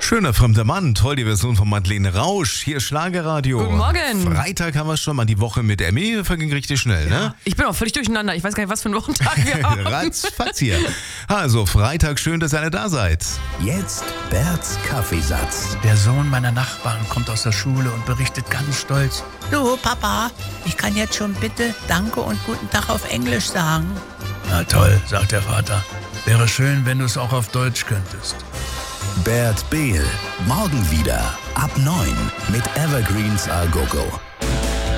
Schöner fremder Mann, toll die Version von Madeleine Rausch, hier Schlagerradio. Guten Morgen. Freitag haben wir schon mal, die Woche mit Emmy verging richtig schnell, ne? Ich bin auch völlig durcheinander, ich weiß gar nicht, was für einen Wochentag wir haben. Ratzfatz hier. Also Freitag, schön, dass ihr alle da seid. Jetzt Berts Kaffeesatz. Der Sohn meiner Nachbarn kommt aus der Schule und berichtet ganz stolz: Du, Papa, ich kann jetzt schon bitte Danke und Guten Tag auf Englisch sagen. Na toll, sagt der Vater. Wäre schön, wenn du es auch auf Deutsch könntest. Bert Behl. Morgen wieder ab 9 mit Evergreens A Go Go.